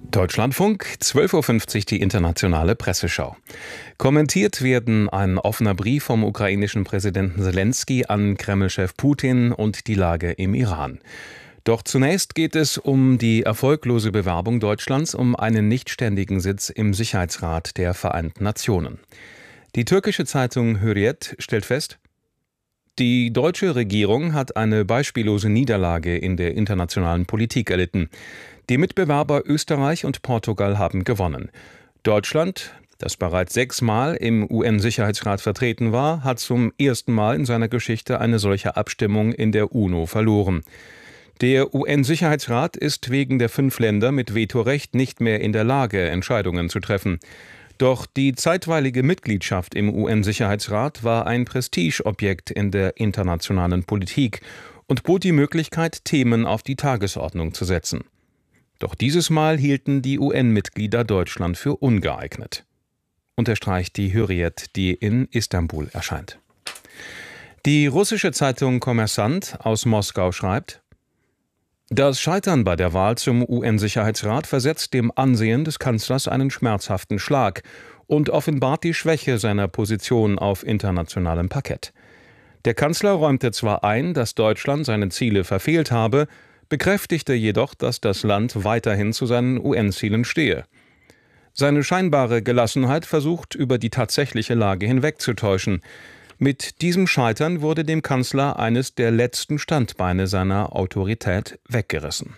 Deutschlandfunk, 12:50 Uhr die internationale Presseschau. Kommentiert werden ein offener Brief vom ukrainischen Präsidenten Selenskyj an Kreml-Chef Putin und die Lage im Iran. Doch zunächst geht es um die erfolglose Bewerbung Deutschlands um einen nichtständigen Sitz im Sicherheitsrat der Vereinten Nationen. Die türkische Zeitung Hürriyet stellt fest: Die deutsche Regierung hat eine beispiellose Niederlage in der internationalen Politik erlitten. Die Mitbewerber Österreich und Portugal haben gewonnen. Deutschland, das bereits 6-mal im UN-Sicherheitsrat vertreten war, hat zum ersten Mal in seiner Geschichte eine solche Abstimmung in der UNO verloren. Der UN-Sicherheitsrat ist wegen der 5 Länder mit Vetorecht nicht mehr in der Lage, Entscheidungen zu treffen. Doch die zeitweilige Mitgliedschaft im UN-Sicherheitsrat war ein Prestigeobjekt in der internationalen Politik und bot die Möglichkeit, Themen auf die Tagesordnung zu setzen. Doch dieses Mal hielten die UN-Mitglieder Deutschland für ungeeignet, unterstreicht die Hürriyet, die in Istanbul erscheint. Die russische Zeitung Kommersant aus Moskau schreibt: Das Scheitern bei der Wahl zum UN-Sicherheitsrat versetzt dem Ansehen des Kanzlers einen schmerzhaften Schlag und offenbart die Schwäche seiner Position auf internationalem Parkett. Der Kanzler räumte zwar ein, dass Deutschland seine Ziele verfehlt habe, bekräftigte jedoch, dass das Land weiterhin zu seinen UN-Zielen stehe. Seine scheinbare Gelassenheit versucht, über die tatsächliche Lage hinwegzutäuschen. Mit diesem Scheitern wurde dem Kanzler eines der letzten Standbeine seiner Autorität weggerissen.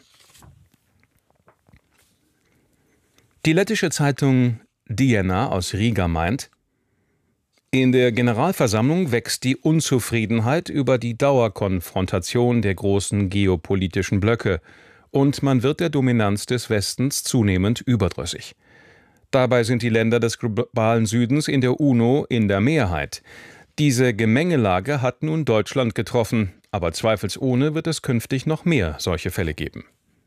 Die lettische Zeitung Diena aus Riga meint: In der Generalversammlung wächst die Unzufriedenheit über die Dauerkonfrontation der großen geopolitischen Blöcke und man wird der Dominanz des Westens zunehmend überdrüssig. Dabei sind die Länder des globalen Südens in der UNO in der Mehrheit. Diese Gemengelage hat nun Deutschland getroffen, aber zweifelsohne wird es künftig noch mehr solche Fälle geben.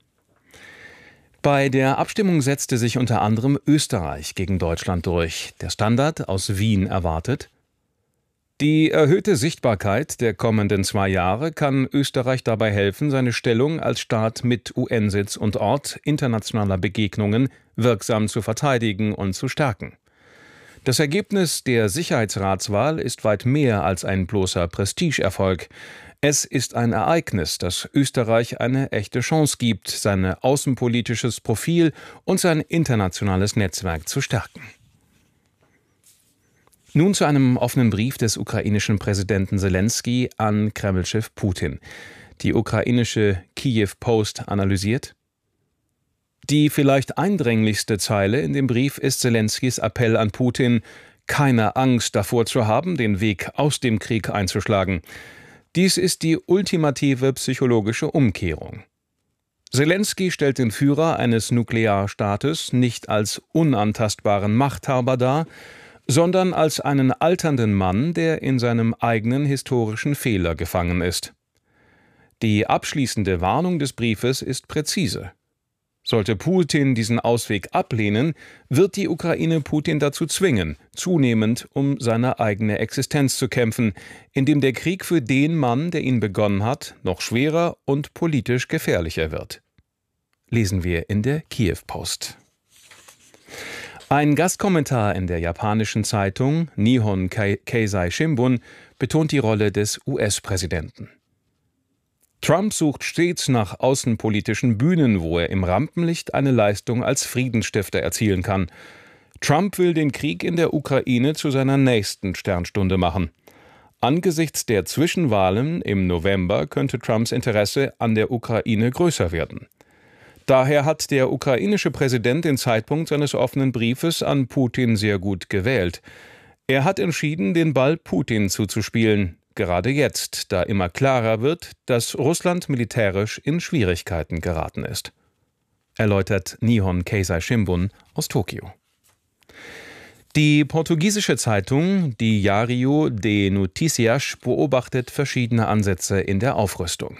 Bei der Abstimmung setzte sich unter anderem Österreich gegen Deutschland durch. Der Standard aus Wien erwartet: Die erhöhte Sichtbarkeit der kommenden 2 Jahre kann Österreich dabei helfen, seine Stellung als Staat mit UN-Sitz und Ort internationaler Begegnungen wirksam zu verteidigen und zu stärken. Das Ergebnis der Sicherheitsratswahl ist weit mehr als ein bloßer Prestigeerfolg. Es ist ein Ereignis, das Österreich eine echte Chance gibt, sein außenpolitisches Profil und sein internationales Netzwerk zu stärken. Nun zu einem offenen Brief des ukrainischen Präsidenten Selenskyj an Kreml-Chef Putin. Die ukrainische Kiew Post analysiert: Die vielleicht eindringlichste Zeile in dem Brief ist Selenskys Appell an Putin, keine Angst davor zu haben, den Weg aus dem Krieg einzuschlagen. Dies ist die ultimative psychologische Umkehrung. Selenskyj stellt den Führer eines Nuklearstaates nicht als unantastbaren Machthaber dar, sondern als einen alternden Mann, der in seinem eigenen historischen Fehler gefangen ist. Die abschließende Warnung des Briefes ist präzise. Sollte Putin diesen Ausweg ablehnen, wird die Ukraine Putin dazu zwingen, zunehmend um seine eigene Existenz zu kämpfen, indem der Krieg für den Mann, der ihn begonnen hat, noch schwerer und politisch gefährlicher wird. Lesen wir in der Kiew Post. Ein Gastkommentar in der japanischen Zeitung Nihon Keizai Shimbun betont die Rolle des US-Präsidenten. Trump sucht stets nach außenpolitischen Bühnen, wo er im Rampenlicht eine Leistung als Friedensstifter erzielen kann. Trump will den Krieg in der Ukraine zu seiner nächsten Sternstunde machen. Angesichts der Zwischenwahlen im November könnte Trumps Interesse an der Ukraine größer werden. Daher hat der ukrainische Präsident den Zeitpunkt seines offenen Briefes an Putin sehr gut gewählt. Er hat entschieden, den Ball Putin zuzuspielen. Gerade jetzt, da immer klarer wird, dass Russland militärisch in Schwierigkeiten geraten ist. Erläutert Nihon Keizai Shimbun aus Tokio. Die portugiesische Zeitung Diário de Noticias beobachtet verschiedene Ansätze in der Aufrüstung.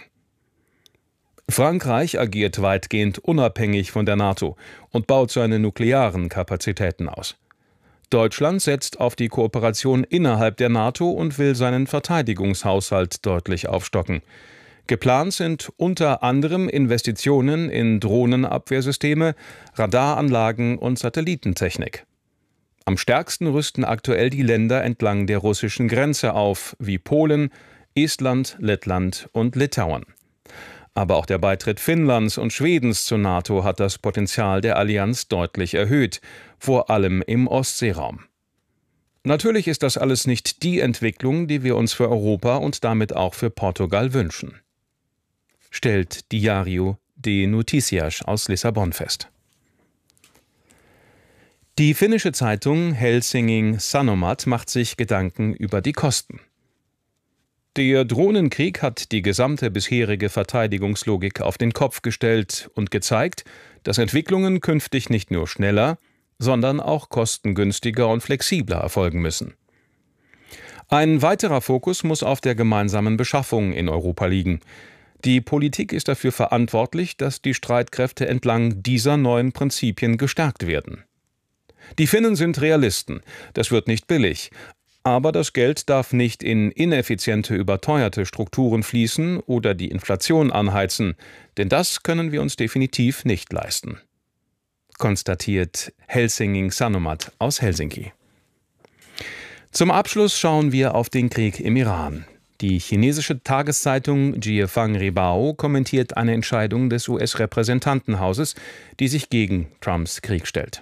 Frankreich agiert weitgehend unabhängig von der NATO und baut seine nuklearen Kapazitäten aus. Deutschland setzt auf die Kooperation innerhalb der NATO und will seinen Verteidigungshaushalt deutlich aufstocken. Geplant sind unter anderem Investitionen in Drohnenabwehrsysteme, Radaranlagen und Satellitentechnik. Am stärksten rüsten aktuell die Länder entlang der russischen Grenze auf, wie Polen, Estland, Lettland und Litauen. Aber auch der Beitritt Finnlands und Schwedens zur NATO hat das Potenzial der Allianz deutlich erhöht, vor allem im Ostseeraum. Natürlich ist das alles nicht die Entwicklung, die wir uns für Europa und damit auch für Portugal wünschen, stellt Diário de Notícias aus Lissabon fest. Die finnische Zeitung Helsingin Sanomat macht sich Gedanken über die Kosten. Der Drohnenkrieg hat die gesamte bisherige Verteidigungslogik auf den Kopf gestellt und gezeigt, dass Entwicklungen künftig nicht nur schneller, sondern auch kostengünstiger und flexibler erfolgen müssen. Ein weiterer Fokus muss auf der gemeinsamen Beschaffung in Europa liegen. Die Politik ist dafür verantwortlich, dass die Streitkräfte entlang dieser neuen Prinzipien gestärkt werden. Die Finnen sind Realisten, das wird nicht billig, aber das Geld darf nicht in ineffiziente, überteuerte Strukturen fließen oder die Inflation anheizen, denn das können wir uns definitiv nicht leisten, konstatiert Helsingin Sanomat aus Helsinki. Zum Abschluss schauen wir auf den Krieg im Iran. Die chinesische Tageszeitung Jiefang Ribao kommentiert eine Entscheidung des US-Repräsentantenhauses, die sich gegen Trumps Krieg stellt.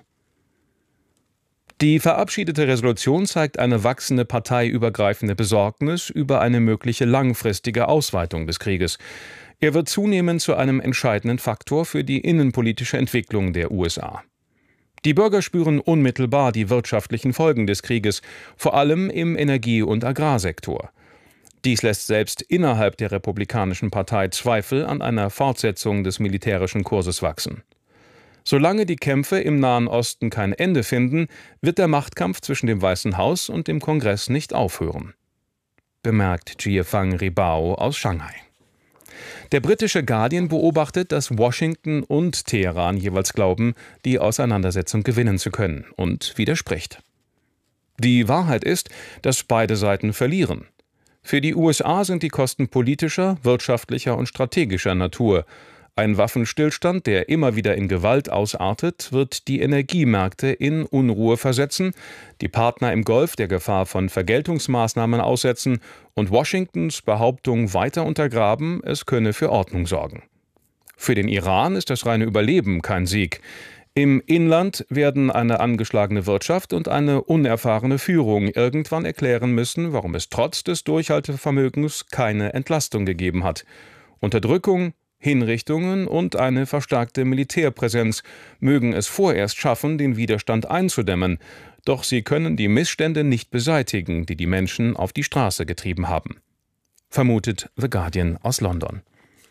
Die verabschiedete Resolution zeigt eine wachsende parteiübergreifende Besorgnis über eine mögliche langfristige Ausweitung des Krieges. Er wird zunehmend zu einem entscheidenden Faktor für die innenpolitische Entwicklung der USA. Die Bürger spüren unmittelbar die wirtschaftlichen Folgen des Krieges, vor allem im Energie- und Agrarsektor. Dies lässt selbst innerhalb der Republikanischen Partei Zweifel an einer Fortsetzung des militärischen Kurses wachsen. Solange die Kämpfe im Nahen Osten kein Ende finden, wird der Machtkampf zwischen dem Weißen Haus und dem Kongress nicht aufhören, bemerkt Jiefang Ribao aus Shanghai. Der britische Guardian beobachtet, dass Washington und Teheran jeweils glauben, die Auseinandersetzung gewinnen zu können, und widerspricht. Die Wahrheit ist, dass beide Seiten verlieren. Für die USA sind die Kosten politischer, wirtschaftlicher und strategischer Natur. Ein Waffenstillstand, der immer wieder in Gewalt ausartet, wird die Energiemärkte in Unruhe versetzen, die Partner im Golf der Gefahr von Vergeltungsmaßnahmen aussetzen und Washingtons Behauptung weiter untergraben, es könne für Ordnung sorgen. Für den Iran ist das reine Überleben kein Sieg. Im Inland werden eine angeschlagene Wirtschaft und eine unerfahrene Führung irgendwann erklären müssen, warum es trotz des Durchhaltevermögens keine Entlastung gegeben hat. Unterdrückung, Hinrichtungen und eine verstärkte Militärpräsenz mögen es vorerst schaffen, den Widerstand einzudämmen, doch sie können die Missstände nicht beseitigen, die die Menschen auf die Straße getrieben haben, vermutet The Guardian aus London.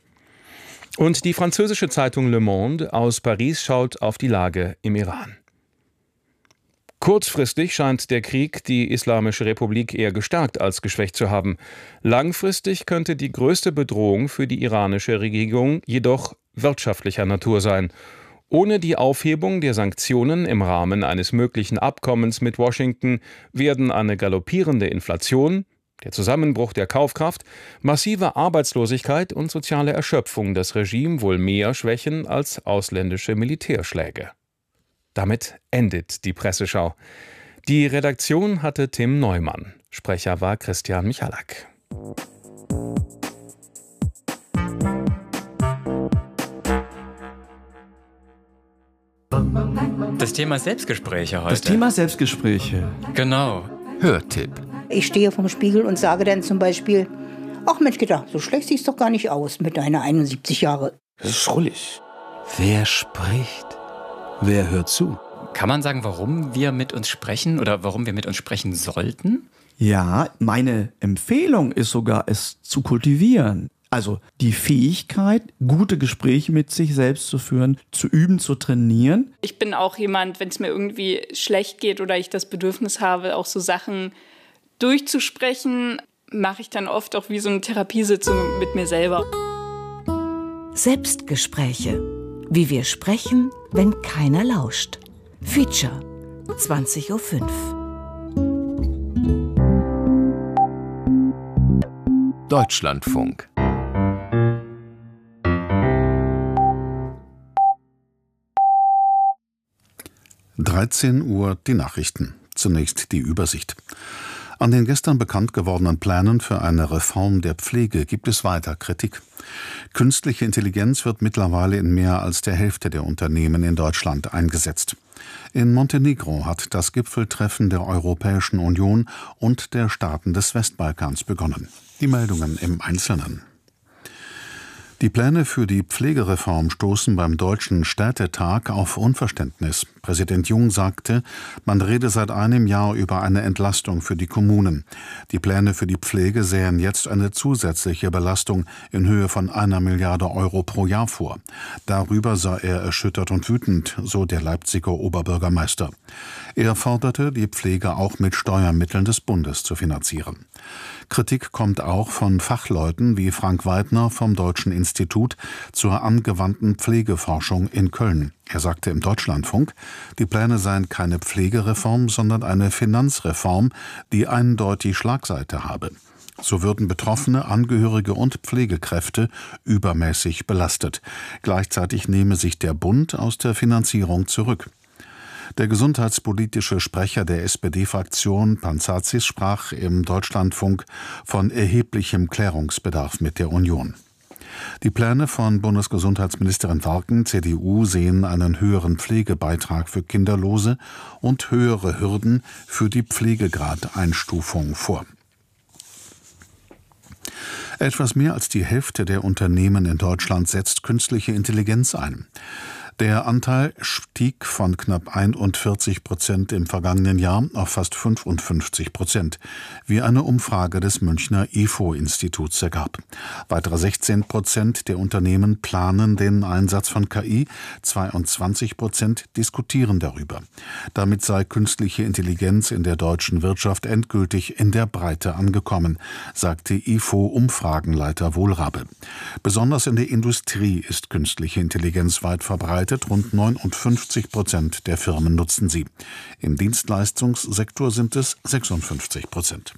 Und die französische Zeitung Le Monde aus Paris schaut auf die Lage im Iran. Kurzfristig scheint der Krieg die Islamische Republik eher gestärkt als geschwächt zu haben. Langfristig könnte die größte Bedrohung für die iranische Regierung jedoch wirtschaftlicher Natur sein. Ohne die Aufhebung der Sanktionen im Rahmen eines möglichen Abkommens mit Washington werden eine galoppierende Inflation, der Zusammenbruch der Kaufkraft, massive Arbeitslosigkeit und soziale Erschöpfung das Regime wohl mehr schwächen als ausländische Militärschläge. Damit endet die Presseschau. Die Redaktion hatte Tim Neumann. Sprecher war Christian Michalak. Das Thema Selbstgespräche heute. Das Thema Selbstgespräche. Genau. Hörtipp. Ich stehe vorm Spiegel und sage dann zum Beispiel: Ach Mensch, gedacht, so schlecht siehst doch gar nicht aus mit deiner 71 Jahre. Das ist schrullig. Wer spricht? Wer hört zu? Kann man sagen, warum wir mit uns sprechen oder warum wir mit uns sprechen sollten? Ja, meine Empfehlung ist sogar, es zu kultivieren. Also die Fähigkeit, gute Gespräche mit sich selbst zu führen, zu üben, zu trainieren. Ich bin auch jemand, wenn es mir irgendwie schlecht geht oder ich das Bedürfnis habe, auch so Sachen durchzusprechen, mache ich dann oft auch wie so eine Therapiesitzung mit mir selber. Selbstgespräche. Wie wir sprechen, wenn keiner lauscht. Feature 20:05 Uhr. Deutschlandfunk 13 Uhr die Nachrichten. Zunächst die Übersicht. An den gestern bekannt gewordenen Plänen für eine Reform der Pflege gibt es weiter Kritik. Künstliche Intelligenz wird mittlerweile in mehr als der Hälfte der Unternehmen in Deutschland eingesetzt. In Montenegro hat das Gipfeltreffen der Europäischen Union und der Staaten des Westbalkans begonnen. Die Meldungen im Einzelnen. Die Pläne für die Pflegereform stoßen beim Deutschen Städtetag auf Unverständnis. Präsident Jung sagte, man rede seit einem Jahr über eine Entlastung für die Kommunen. Die Pläne für die Pflege sähen jetzt eine zusätzliche Belastung in Höhe von 1 Milliarde Euro pro Jahr vor. Darüber sei er erschüttert und wütend, so der Leipziger Oberbürgermeister. Er forderte, die Pflege auch mit Steuermitteln des Bundes zu finanzieren. Kritik kommt auch von Fachleuten wie Frank Weidner vom Deutschen Institut zur angewandten Pflegeforschung in Köln. Er sagte im Deutschlandfunk, die Pläne seien keine Pflegereform, sondern eine Finanzreform, die eindeutig Schlagseite habe. So würden Betroffene, Angehörige und Pflegekräfte übermäßig belastet. Gleichzeitig nehme sich der Bund aus der Finanzierung zurück. Der gesundheitspolitische Sprecher der SPD-Fraktion, Panzazis, sprach im Deutschlandfunk von erheblichem Klärungsbedarf mit der Union. Die Pläne von Bundesgesundheitsministerin Warken, CDU, sehen einen höheren Pflegebeitrag für Kinderlose und höhere Hürden für die Pflegegradeinstufung vor. Etwas mehr als die Hälfte der Unternehmen in Deutschland setzt künstliche Intelligenz ein. Der Anteil stieg von knapp 41% im vergangenen Jahr auf fast 55%, wie eine Umfrage des Münchner IFO-Instituts ergab. Weitere 16% der Unternehmen planen den Einsatz von KI, 22% diskutieren darüber. Damit sei künstliche Intelligenz in der deutschen Wirtschaft endgültig in der Breite angekommen, sagte IFO-Umfragenleiter Wohlrabe. Besonders in der Industrie ist künstliche Intelligenz weit verbreitet. Rund 59% der Firmen nutzen sie. Im Dienstleistungssektor sind es 56%.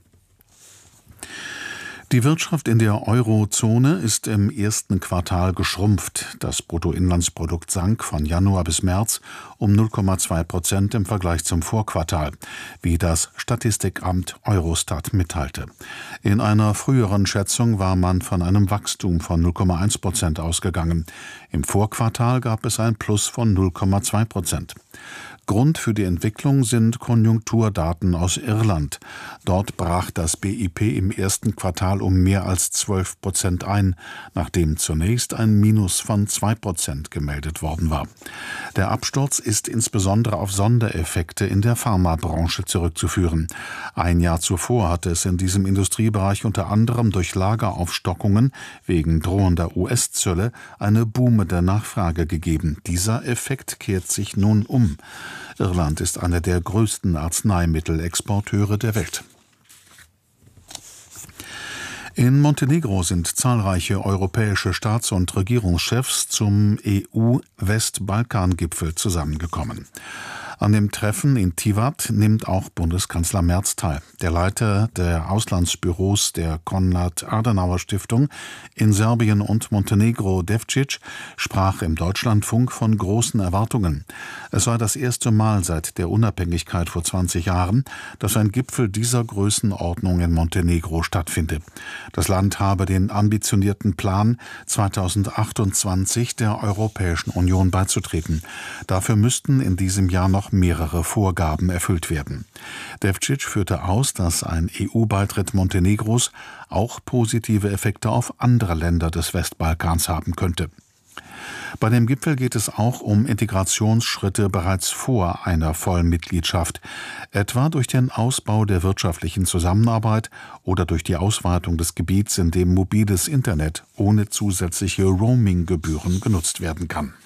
Die Wirtschaft in der Eurozone ist im ersten Quartal geschrumpft. Das Bruttoinlandsprodukt sank von Januar bis März um 0,2% im Vergleich zum Vorquartal, wie das Statistikamt Eurostat mitteilte. In einer früheren Schätzung war man von einem Wachstum von 0,1% ausgegangen. Im Vorquartal gab es ein Plus von 0,2%. Grund für die Entwicklung sind Konjunkturdaten aus Irland. Dort brach das BIP im ersten Quartal um mehr als 12% ein, nachdem zunächst ein Minus von 2% gemeldet worden war. Der Absturz ist insbesondere auf Sondereffekte in der Pharmabranche zurückzuführen. Ein Jahr zuvor hatte es in diesem Industriebereich unter anderem durch Lageraufstockungen wegen drohender US-Zölle eine boomende Nachfrage gegeben. Dieser Effekt kehrt sich nun um. Irland ist einer der größten Arzneimittelexporteure der Welt. In Montenegro sind zahlreiche europäische Staats- und Regierungschefs zum EU-Westbalkan-Gipfel zusammengekommen. An dem Treffen in Tivat nimmt auch Bundeskanzler Merz teil. Der Leiter der Auslandsbüros der Konrad-Adenauer-Stiftung in Serbien und Montenegro, Devčić, sprach im Deutschlandfunk von großen Erwartungen. Es sei das erste Mal seit der Unabhängigkeit vor 20 Jahren, dass ein Gipfel dieser Größenordnung in Montenegro stattfinde. Das Land habe den ambitionierten Plan, 2028 der Europäischen Union beizutreten. Dafür müssten in diesem Jahr noch mehrere Vorgaben erfüllt werden. Devčić führte aus, dass ein EU-Beitritt Montenegros auch positive Effekte auf andere Länder des Westbalkans haben könnte. Bei dem Gipfel geht es auch um Integrationsschritte bereits vor einer Vollmitgliedschaft, etwa durch den Ausbau der wirtschaftlichen Zusammenarbeit oder durch die Ausweitung des Gebiets, in dem mobiles Internet ohne zusätzliche Roaming-Gebühren genutzt werden kann.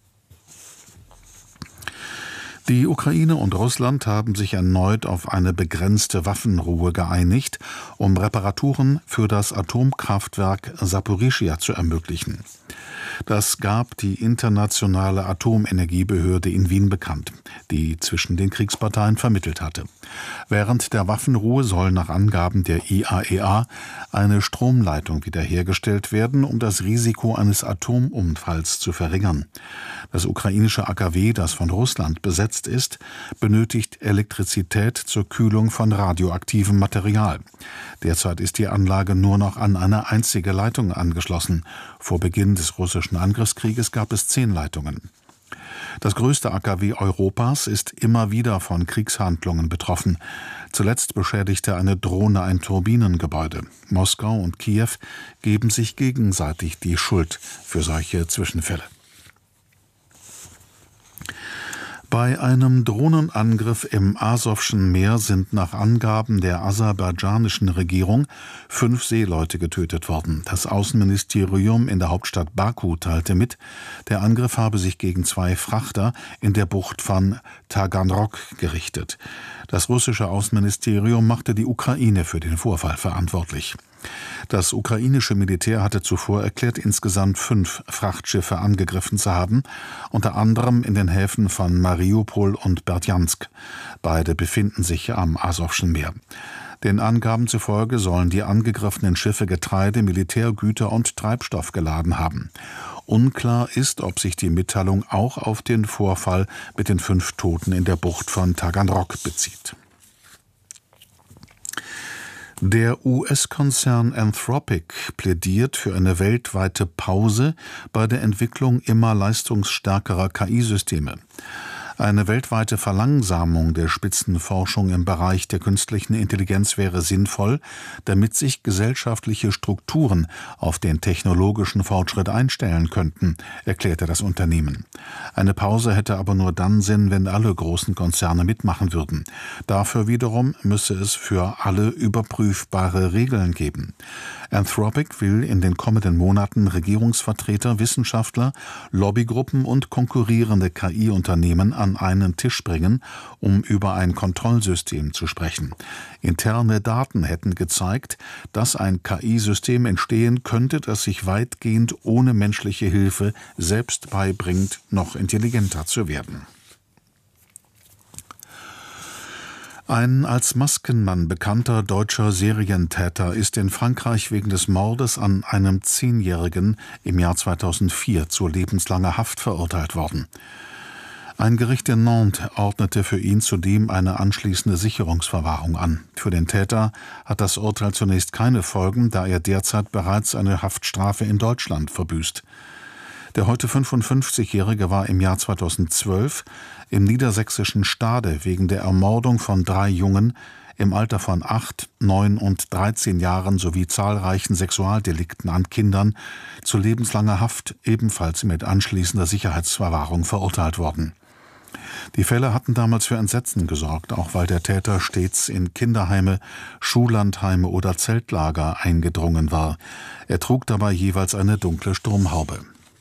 Die Ukraine und Russland haben sich erneut auf eine begrenzte Waffenruhe geeinigt, um Reparaturen für das Atomkraftwerk Saporischschja zu ermöglichen. Das gab die Internationale Atomenergiebehörde in Wien bekannt, die zwischen den Kriegsparteien vermittelt hatte. Während der Waffenruhe soll nach Angaben der IAEA eine Stromleitung wiederhergestellt werden, um das Risiko eines Atomunfalls zu verringern. Das ukrainische AKW, das von Russland besetzt ist, benötigt Elektrizität zur Kühlung von radioaktivem Material. Derzeit ist die Anlage nur noch an eine einzige Leitung angeschlossen. Vor Beginn des russischen Angriffskrieges gab es 10 Leitungen. Das größte AKW Europas ist immer wieder von Kriegshandlungen betroffen. Zuletzt beschädigte eine Drohne ein Turbinengebäude. Moskau und Kiew geben sich gegenseitig die Schuld für solche Zwischenfälle. Bei einem Drohnenangriff im Asowschen Meer sind nach Angaben der aserbaidschanischen Regierung 5 Seeleute getötet worden. Das Außenministerium in der Hauptstadt Baku teilte mit, der Angriff habe sich gegen 2 Frachter in der Bucht von Taganrog gerichtet. Das russische Außenministerium machte die Ukraine für den Vorfall verantwortlich. Das ukrainische Militär hatte zuvor erklärt, insgesamt 5 Frachtschiffe angegriffen zu haben, unter anderem in den Häfen von Mariupol und Berdjansk. Beide befinden sich am Asowschen Meer. Den Angaben zufolge sollen die angegriffenen Schiffe Getreide, Militärgüter und Treibstoff geladen haben. Unklar ist, ob sich die Mitteilung auch auf den Vorfall mit den 5 Toten in der Bucht von Taganrog bezieht. Der US-Konzern Anthropic plädiert für eine weltweite Pause bei der Entwicklung immer leistungsstärkerer KI-Systeme. Eine weltweite Verlangsamung der Spitzenforschung im Bereich der künstlichen Intelligenz wäre sinnvoll, damit sich gesellschaftliche Strukturen auf den technologischen Fortschritt einstellen könnten, erklärte das Unternehmen. Eine Pause hätte aber nur dann Sinn, wenn alle großen Konzerne mitmachen würden. Dafür wiederum müsse es für alle überprüfbare Regeln geben. Anthropic will in den kommenden Monaten Regierungsvertreter, Wissenschaftler, Lobbygruppen und konkurrierende KI-Unternehmen an einen Tisch bringen, um über ein Kontrollsystem zu sprechen. Interne Daten hätten gezeigt, dass ein KI-System entstehen könnte, das sich weitgehend ohne menschliche Hilfe selbst beibringt, noch intelligenter zu werden. Ein als Maskenmann bekannter deutscher Serientäter ist in Frankreich wegen des Mordes an einem 10-Jährigen im Jahr 2004 zu lebenslanger Haft verurteilt worden. Ein Gericht in Nantes ordnete für ihn zudem eine anschließende Sicherungsverwahrung an. Für den Täter hat das Urteil zunächst keine Folgen, da er derzeit bereits eine Haftstrafe in Deutschland verbüßt. Der heute 55-Jährige war im Jahr 2012 im niedersächsischen Stade wegen der Ermordung von 3 Jungen im Alter von 8, 9 und 13 Jahren sowie zahlreichen Sexualdelikten an Kindern zu lebenslanger Haft, ebenfalls mit anschließender Sicherheitsverwahrung verurteilt worden. Die Fälle hatten damals für Entsetzen gesorgt, auch weil der Täter stets in Kinderheime, Schullandheime oder Zeltlager eingedrungen war. Er trug dabei jeweils eine dunkle Sturmhaube.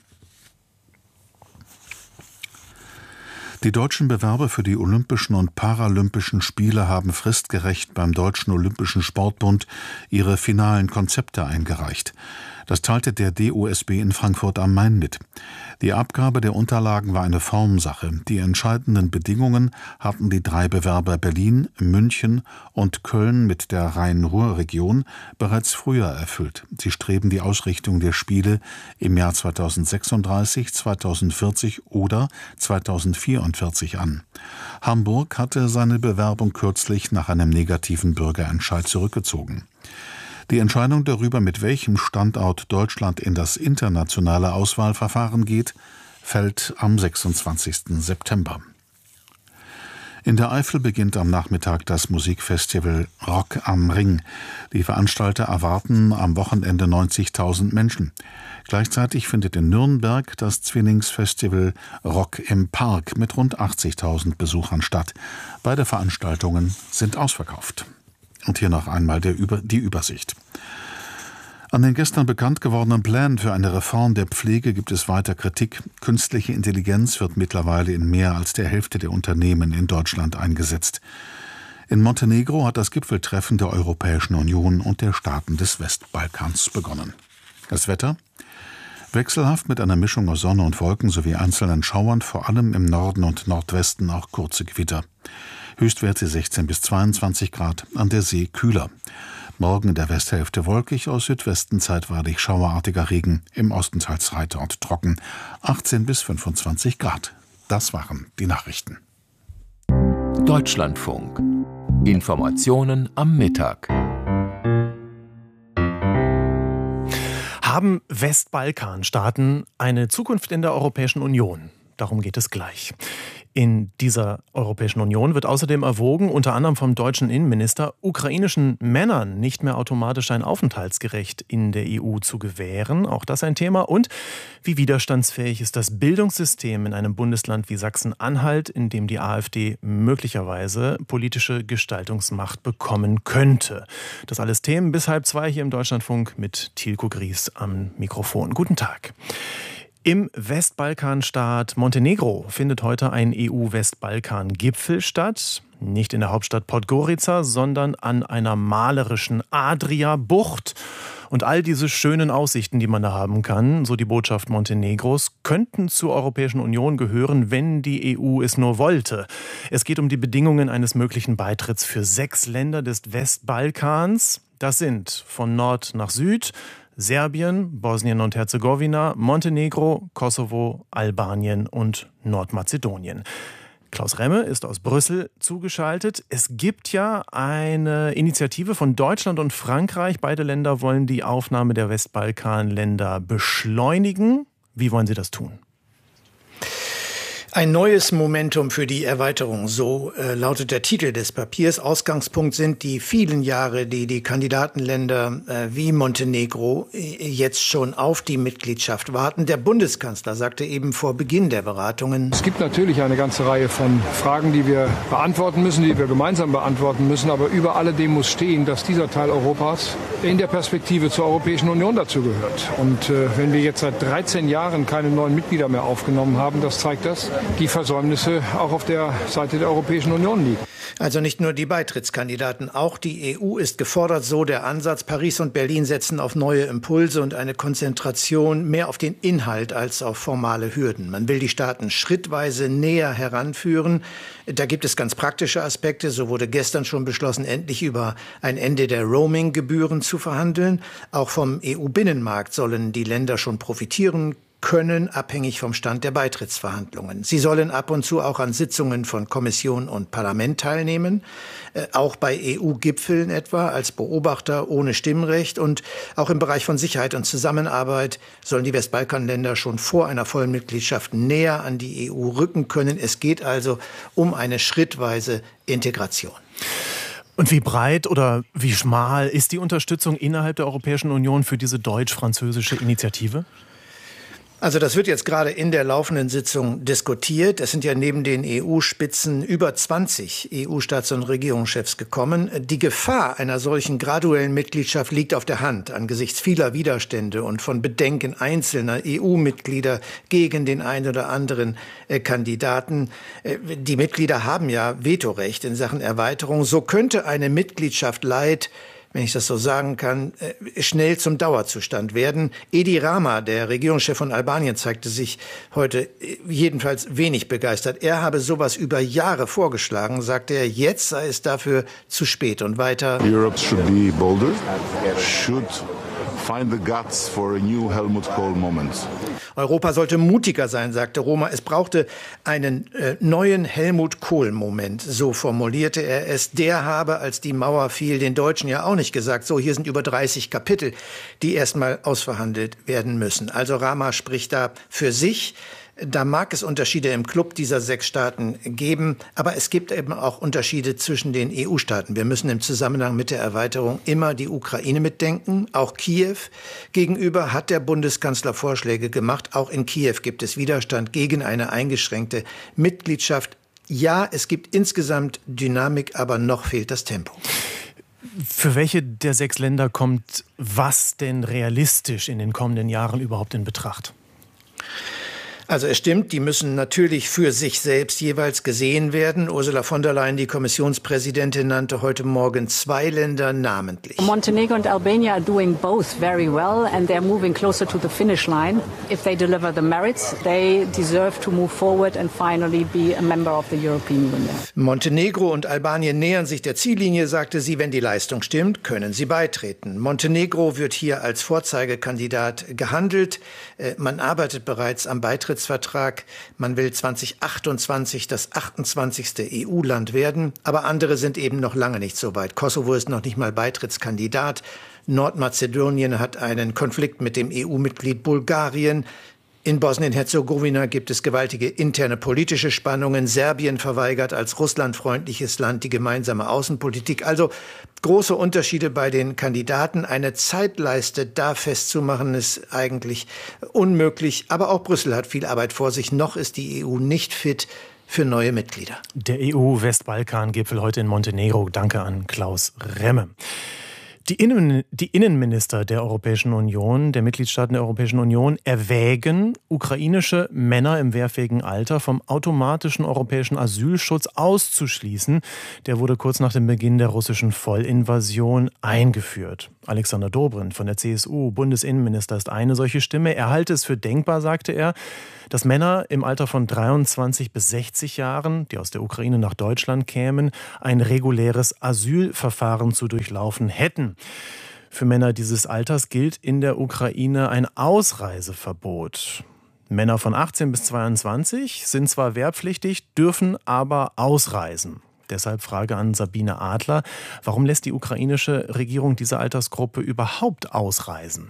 Die deutschen Bewerber für die Olympischen und Paralympischen Spiele haben fristgerecht beim Deutschen Olympischen Sportbund ihre finalen Konzepte eingereicht. Das teilte der DOSB in Frankfurt am Main mit. Die Abgabe der Unterlagen war eine Formsache. Die entscheidenden Bedingungen hatten die 3 Bewerber Berlin, München und Köln mit der Rhein-Ruhr-Region bereits früher erfüllt. Sie streben die Ausrichtung der Spiele im Jahr 2036, 2040 oder 2044 an. Hamburg hatte seine Bewerbung kürzlich nach einem negativen Bürgerentscheid zurückgezogen. Die Entscheidung darüber, mit welchem Standort Deutschland in das internationale Auswahlverfahren geht, fällt am 26. September. In der Eifel beginnt am Nachmittag das Musikfestival Rock am Ring. Die Veranstalter erwarten am Wochenende 90.000 Menschen. Gleichzeitig findet in Nürnberg das Zwillingsfestival Rock im Park mit rund 80.000 Besuchern statt. Beide Veranstaltungen sind ausverkauft. Und hier noch einmal die Übersicht. An den gestern bekannt gewordenen Plänen für eine Reform der Pflege gibt es weiter Kritik. Künstliche Intelligenz wird mittlerweile in mehr als der Hälfte der Unternehmen in Deutschland eingesetzt. In Montenegro hat das Gipfeltreffen der Europäischen Union und der Staaten des Westbalkans begonnen. Das Wetter? Wechselhaft mit einer Mischung aus Sonne und Wolken sowie einzelnen Schauern, vor allem im Norden und Nordwesten auch kurze Gewitter. Höchstwerte 16 bis 22 Grad, an der See kühler. Morgen in der Westhälfte wolkig, aus Südwesten zeitweilig schauerartiger Regen, im Osten teils heiter und trocken, 18 bis 25 Grad. Das waren die Nachrichten. Deutschlandfunk. Informationen am Mittag. Haben Westbalkanstaaten eine Zukunft in der Europäischen Union? Darum geht es gleich. In dieser Europäischen Union wird außerdem erwogen, unter anderem vom deutschen Innenminister, ukrainischen Männern nicht mehr automatisch ein Aufenthaltsrecht in der EU zu gewähren. Auch das ein Thema. Und wie widerstandsfähig ist das Bildungssystem in einem Bundesland wie Sachsen-Anhalt, in dem die AfD möglicherweise politische Gestaltungsmacht bekommen könnte. Das alles Themen bis 1:30 hier im Deutschlandfunk mit Tilko Gries am Mikrofon. Guten Tag. Im Westbalkanstaat Montenegro findet heute ein EU-Westbalkan-Gipfel statt. Nicht in der Hauptstadt Podgorica, sondern an einer malerischen Adria-Bucht. Und all diese schönen Aussichten, die man da haben kann, so die Botschaft Montenegros, könnten zur Europäischen Union gehören, wenn die EU es nur wollte. Es geht um die Bedingungen eines möglichen Beitritts für 6 Länder des Westbalkans. Das sind von Nord nach Süd Serbien, Bosnien und Herzegowina, Montenegro, Kosovo, Albanien und Nordmazedonien. Klaus Remme ist aus Brüssel zugeschaltet. Es gibt ja eine Initiative von Deutschland und Frankreich. Beide Länder wollen die Aufnahme der Westbalkanländer beschleunigen. Wie wollen Sie das tun? Ein neues Momentum für die Erweiterung, so lautet der Titel des Papiers. Ausgangspunkt sind die vielen Jahre, die die Kandidatenländer wie Montenegro jetzt schon auf die Mitgliedschaft warten. Der Bundeskanzler sagte eben vor Beginn der Beratungen: Es gibt natürlich eine ganze Reihe von Fragen, die wir beantworten müssen, die wir gemeinsam beantworten müssen. Aber über alledem muss stehen, dass dieser Teil Europas in der Perspektive zur Europäischen Union dazugehört. Und wenn wir jetzt seit 13 Jahren keine neuen Mitglieder mehr aufgenommen haben, das zeigt das, die Versäumnisse auch auf der Seite der Europäischen Union liegen. Also nicht nur die Beitrittskandidaten, auch die EU ist gefordert, so der Ansatz. Paris und Berlin setzen auf neue Impulse und eine Konzentration mehr auf den Inhalt als auf formale Hürden. Man will die Staaten schrittweise näher heranführen. Da gibt es ganz praktische Aspekte. So wurde gestern schon beschlossen, endlich über ein Ende der Roaming-Gebühren zu verhandeln. Auch vom EU-Binnenmarkt sollen die Länder schon profitieren können, abhängig vom Stand der Beitrittsverhandlungen. Sie sollen ab und zu auch an Sitzungen von Kommission und Parlament teilnehmen, auch bei EU-Gipfeln etwa als Beobachter ohne Stimmrecht. Und auch im Bereich von Sicherheit und Zusammenarbeit sollen die Westbalkanländer schon vor einer Vollmitgliedschaft näher an die EU rücken können. Es geht also um eine schrittweise Integration. Und wie breit oder wie schmal ist die Unterstützung innerhalb der Europäischen Union für diese deutsch-französische Initiative? Also das wird jetzt gerade in der laufenden Sitzung diskutiert. Es sind ja neben den EU-Spitzen über 20 EU-Staats- und Regierungschefs gekommen. Die Gefahr einer solchen graduellen Mitgliedschaft liegt auf der Hand angesichts vieler Widerstände und von Bedenken einzelner EU-Mitglieder gegen den einen oder anderen Kandidaten. Die Mitglieder haben ja Vetorecht in Sachen Erweiterung. So könnte eine Mitgliedschaft light, wenn ich das so sagen kann, schnell zum Dauerzustand werden. Edi Rama, der Regierungschef von Albanien, zeigte sich heute jedenfalls wenig begeistert. Er habe sowas über Jahre vorgeschlagen, sagte er, jetzt sei es dafür zu spät. Und weiter: Europe should be bolder, should find the guts for a new Helmut Kohl moment. Europa sollte mutiger sein, sagte Roma. Es brauchte einen neuen Helmut Kohl-Moment, so formulierte er es. Der habe, als die Mauer fiel, den Deutschen ja auch nicht gesagt, so, hier sind über 30 Kapitel, die erstmal ausverhandelt werden müssen. Also Rama spricht da für sich. Da mag es Unterschiede im Club dieser 6 Staaten geben, aber es gibt eben auch Unterschiede zwischen den EU-Staaten. Wir müssen im Zusammenhang mit der Erweiterung immer die Ukraine mitdenken. Auch Kiew gegenüber hat der Bundeskanzler Vorschläge gemacht. Auch in Kiew gibt es Widerstand gegen eine eingeschränkte Mitgliedschaft. Ja, es gibt insgesamt Dynamik, aber noch fehlt das Tempo. Für welche der 6 Länder kommt was denn realistisch in den kommenden Jahren überhaupt in Betracht? Also es stimmt, die müssen natürlich für sich selbst jeweils gesehen werden. Ursula von der Leyen, die Kommissionspräsidentin, nannte heute Morgen 2 Länder namentlich. Montenegro and Albania are doing both very well and they're moving closer to the finish line. If they deliver the merits, they deserve to move forward and finally be a member of the European Union. Montenegro und Albanien nähern sich der Ziellinie, sagte sie. Wenn die Leistung stimmt, können sie beitreten. Montenegro wird hier als Vorzeigekandidat gehandelt. Man arbeitet bereits am Beitrittsvertrag. Man will 2028 das 28. EU-Land werden. Aber andere sind eben noch lange nicht so weit. Kosovo ist noch nicht mal Beitrittskandidat. Nordmazedonien hat einen Konflikt mit dem EU-Mitglied Bulgarien. In Bosnien-Herzegowina gibt es gewaltige interne politische Spannungen. Serbien verweigert als russlandfreundliches Land die gemeinsame Außenpolitik. Also große Unterschiede bei den Kandidaten. Eine Zeitleiste da festzumachen, ist eigentlich unmöglich. Aber auch Brüssel hat viel Arbeit vor sich. Noch ist die EU nicht fit für neue Mitglieder. Der EU-Westbalkan-Gipfel heute in Montenegro. Danke an Klaus Remme. Die Innenminister der Europäischen Union, der Mitgliedstaaten der Europäischen Union, erwägen, ukrainische Männer im wehrfähigen Alter vom automatischen europäischen Asylschutz auszuschließen. Der wurde kurz nach dem Beginn der russischen Vollinvasion eingeführt. Alexander Dobrindt von der CSU, Bundesinnenminister, ist eine solche Stimme. Er halte es für denkbar, sagte er, dass Männer im Alter von 23 bis 60 Jahren, die aus der Ukraine nach Deutschland kämen, ein reguläres Asylverfahren zu durchlaufen hätten. Für Männer dieses Alters gilt in der Ukraine ein Ausreiseverbot. Männer von 18 bis 22 sind zwar wehrpflichtig, dürfen aber ausreisen. Deshalb Frage an Sabine Adler: Warum lässt die ukrainische Regierung diese Altersgruppe überhaupt ausreisen?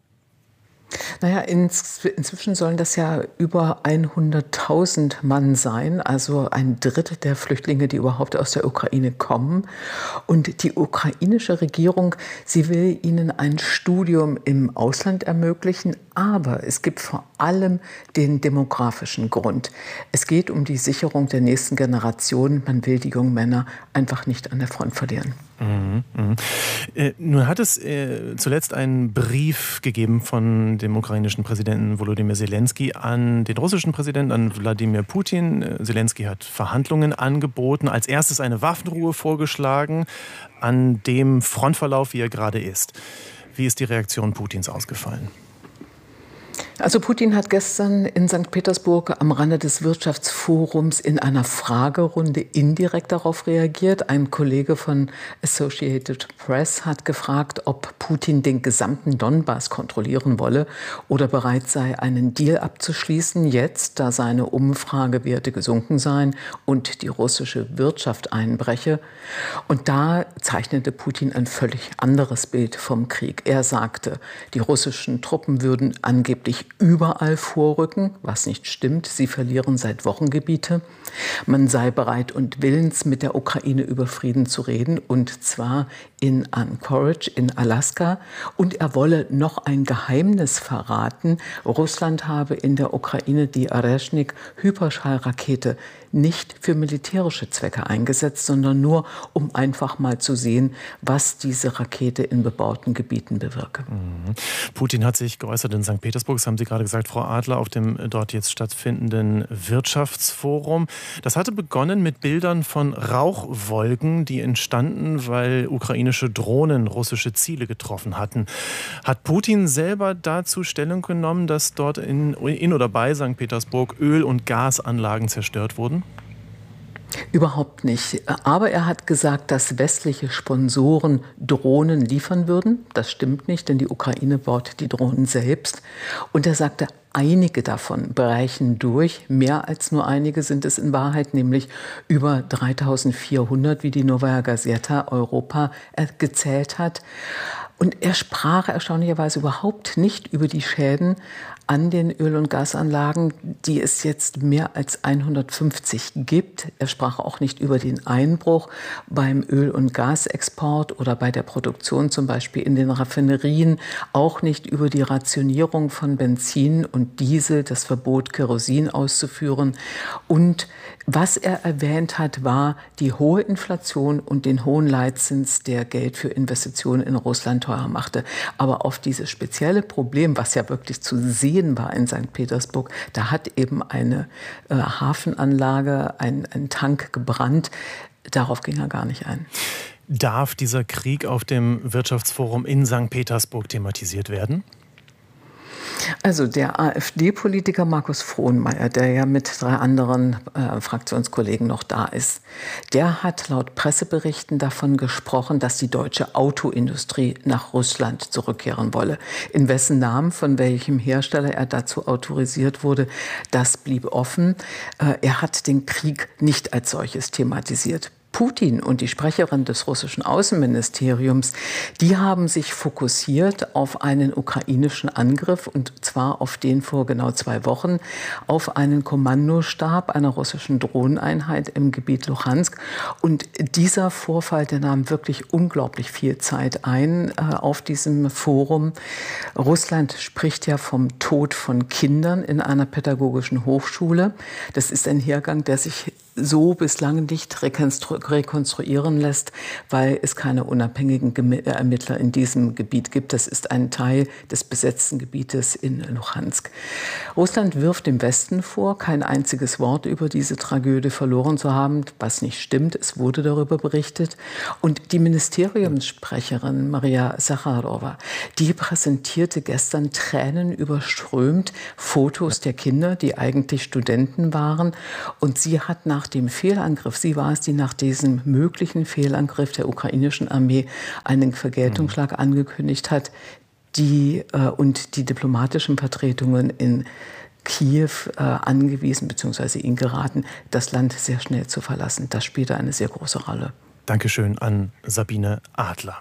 Naja, inzwischen sollen das ja über 100.000 Mann sein, also ein Drittel der Flüchtlinge, die überhaupt aus der Ukraine kommen. Und die ukrainische Regierung, sie will ihnen ein Studium im Ausland ermöglichen, aber es gibt vor allem den demografischen Grund. Es geht um die Sicherung der nächsten Generation. Man will die jungen Männer einfach nicht an der Front verlieren. Nun hat es zuletzt einen Brief gegeben von dem ukrainischen Präsidenten Volodymyr Zelensky an den russischen Präsidenten, an Wladimir Putin. Zelensky hat Verhandlungen angeboten, als erstes eine Waffenruhe vorgeschlagen, an dem Frontverlauf, wie er gerade ist. Wie ist die Reaktion Putins ausgefallen? Also Putin hat gestern in St. Petersburg am Rande des Wirtschaftsforums in einer Fragerunde indirekt darauf reagiert. Ein Kollege von Associated Press hat gefragt, ob Putin den gesamten Donbass kontrollieren wolle oder bereit sei, einen Deal abzuschließen, jetzt, da seine Umfragewerte gesunken seien und die russische Wirtschaft einbreche. Und da zeichnete Putin ein völlig anderes Bild vom Krieg. Er sagte, die russischen Truppen würden angeblich überall vorrücken, was nicht stimmt. Sie verlieren seit Wochen Gebiete. Man sei bereit und willens, mit der Ukraine über Frieden zu reden, und zwar in Anchorage in Alaska. Und er wolle noch ein Geheimnis verraten. Russland habe in der Ukraine die Areshnik-Hyperschallrakete nicht für militärische Zwecke eingesetzt, sondern nur, um einfach mal zu sehen, was diese Rakete in bebauten Gebieten bewirke. Putin hat sich geäußert in St. Petersburg, das haben Sie gerade gesagt, Frau Adler, auf dem dort jetzt stattfindenden Wirtschaftsforum. Das hatte begonnen mit Bildern von Rauchwolken, die entstanden, weil ukrainische Drohnen russische Ziele getroffen hatten. Hat Putin selber dazu Stellung genommen, dass dort in oder bei St. Petersburg Öl- und Gasanlagen zerstört wurden? Überhaupt nicht. Aber er hat gesagt, dass westliche Sponsoren Drohnen liefern würden. Das stimmt nicht, denn die Ukraine baut die Drohnen selbst. Und er sagte, einige davon brechen durch. Mehr als nur einige sind es in Wahrheit, nämlich über 3.400, wie die Novaya Gazeta Europa gezählt hat. Und er sprach erstaunlicherweise überhaupt nicht über die Schäden an den Öl- und Gasanlagen, die es jetzt mehr als 150 gibt. Er sprach auch nicht über den Einbruch beim Öl- und Gasexport oder bei der Produktion zum Beispiel in den Raffinerien, auch nicht über die Rationierung von Benzin und Diesel, das Verbot, Kerosin auszuführen. Und was er erwähnt hat, war die hohe Inflation und den hohen Leitzins, der Geld für Investitionen in Russland teuer machte. Aber auf dieses spezielle Problem, was ja wirklich zu sehr sehen war in St. Petersburg, da hat eben eine Hafenanlage, ein Tank gebrannt. Darauf ging er gar nicht ein. Darf dieser Krieg auf dem Wirtschaftsforum in St. Petersburg thematisiert werden? Also der AfD-Politiker Markus Frohnmayer, der ja mit 3 anderen Fraktionskollegen noch da ist, der hat laut Presseberichten davon gesprochen, dass die deutsche Autoindustrie nach Russland zurückkehren wolle. In wessen Namen, von welchem Hersteller er dazu autorisiert wurde, das blieb offen. Er hat den Krieg nicht als solches thematisiert. Putin und die Sprecherin des russischen Außenministeriums, die haben sich fokussiert auf einen ukrainischen Angriff, und zwar auf den vor genau 2 Wochen, auf einen Kommandostab einer russischen Drohneneinheit im Gebiet Luhansk. Und dieser Vorfall, der nahm wirklich unglaublich viel Zeit ein auf diesem Forum. Russland spricht ja vom Tod von Kindern in einer pädagogischen Hochschule. Das ist ein Hergang, der sich so bislang nicht rekonstruieren lässt, weil es keine unabhängigen Ermittler in diesem Gebiet gibt. Das ist ein Teil des besetzten Gebietes in Luhansk. Russland wirft dem Westen vor, kein einziges Wort über diese Tragödie verloren zu haben, was nicht stimmt. Es wurde darüber berichtet. Und die Ministeriumssprecherin Maria Sacharowa, die präsentierte gestern tränenüberströmt Fotos der Kinder, die eigentlich Studenten waren. Und sie hat nach dem Fehlangriff, sie war es, die nach diesem möglichen Fehlangriff der ukrainischen Armee einen Vergeltungsschlag angekündigt hat, und die diplomatischen Vertretungen in Kiew angewiesen bzw. ihnen geraten, das Land sehr schnell zu verlassen. Das spielte eine sehr große Rolle. Dankeschön an Sabine Adler.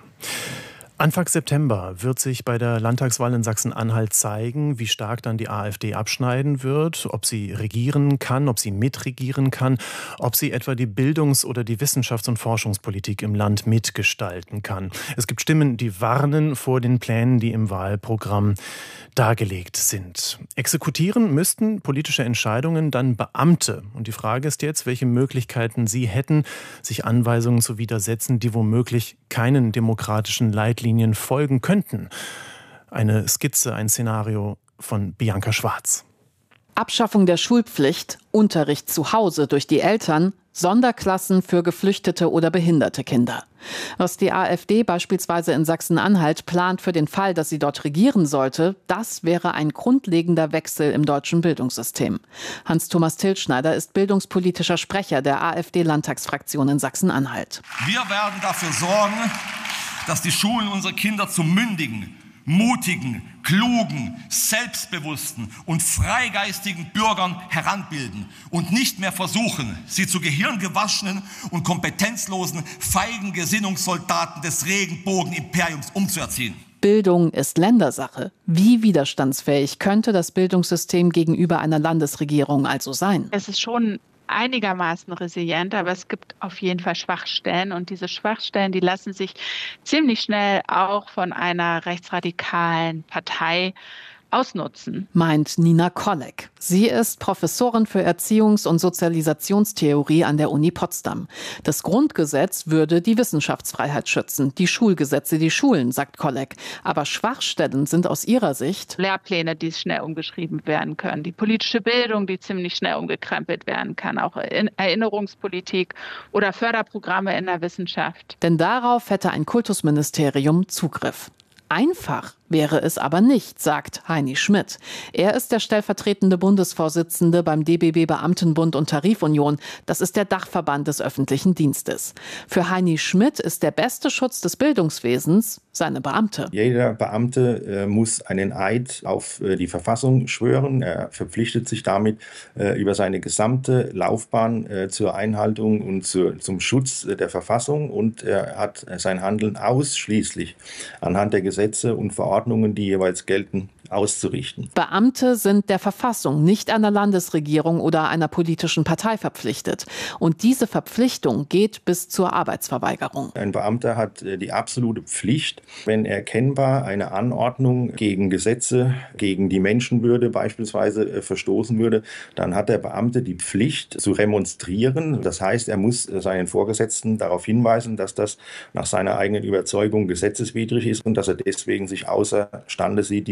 Anfang September wird sich bei der Landtagswahl in Sachsen-Anhalt zeigen, wie stark dann die AfD abschneiden wird, ob sie regieren kann, ob sie mitregieren kann, ob sie etwa die Bildungs- oder die Wissenschafts- und Forschungspolitik im Land mitgestalten kann. Es gibt Stimmen, die warnen vor den Plänen, die im Wahlprogramm dargelegt sind. Exekutieren müssten politische Entscheidungen dann Beamte. Und die Frage ist jetzt, welche Möglichkeiten sie hätten, sich Anweisungen zu widersetzen, die womöglich keinen demokratischen Leitlinien folgen könnten. Eine Skizze, ein Szenario von Bianca Schwarz. Abschaffung der Schulpflicht, Unterricht zu Hause durch die Eltern, Sonderklassen für geflüchtete oder behinderte Kinder. Was die AfD beispielsweise in Sachsen-Anhalt plant für den Fall, dass sie dort regieren sollte, das wäre ein grundlegender Wechsel im deutschen Bildungssystem. Hans-Thomas Tilschneider ist bildungspolitischer Sprecher der AfD-Landtagsfraktion in Sachsen-Anhalt. Wir werden dafür sorgen, dass die Schulen unsere Kinder zu mündigen, mutigen, klugen, selbstbewussten und freigeistigen Bürgern heranbilden und nicht mehr versuchen, sie zu gehirngewaschenen und kompetenzlosen, feigen Gesinnungssoldaten des Regenbogenimperiums umzuerziehen. Bildung ist Ländersache. Wie widerstandsfähig könnte das Bildungssystem gegenüber einer Landesregierung also sein? Es ist schon einigermaßen resilient, aber es gibt auf jeden Fall Schwachstellen, und diese Schwachstellen, die lassen sich ziemlich schnell auch von einer rechtsradikalen Partei ausnutzen. Meint Nina Kolleg. Sie ist Professorin für Erziehungs- und Sozialisationstheorie an der Uni Potsdam. Das Grundgesetz würde die Wissenschaftsfreiheit schützen, die Schulgesetze die Schulen, sagt Kolleg. Aber Schwachstellen sind aus ihrer Sicht Lehrpläne, die schnell umgeschrieben werden können, die politische Bildung, die ziemlich schnell umgekrempelt werden kann, auch Erinnerungspolitik oder Förderprogramme in der Wissenschaft. Denn darauf hätte ein Kultusministerium Zugriff. Einfach wäre es aber nicht, sagt Heini Schmidt. Er ist der stellvertretende Bundesvorsitzende beim DBB Beamtenbund und Tarifunion. Das ist der Dachverband des öffentlichen Dienstes. Für Heini Schmidt ist der beste Schutz des Bildungswesens seine Beamte. Jeder Beamte muss einen Eid auf die Verfassung schwören. Er verpflichtet sich damit über seine gesamte Laufbahn zur Einhaltung und zum Schutz der Verfassung, und er hat sein Handeln ausschließlich anhand der Gesetze und Verordnungen, die jeweils gelten, auszurichten. Beamte sind der Verfassung, nicht einer Landesregierung oder einer politischen Partei verpflichtet. Und diese Verpflichtung geht bis zur Arbeitsverweigerung. Ein Beamter hat die absolute Pflicht, wenn erkennbar eine Anordnung gegen Gesetze, gegen die Menschenwürde beispielsweise verstoßen würde, dann hat der Beamte die Pflicht zu remonstrieren. Das heißt, er muss seinen Vorgesetzten darauf hinweisen, dass das nach seiner eigenen Überzeugung gesetzeswidrig ist und dass er deswegen sich außerstande sieht, diese Anordnung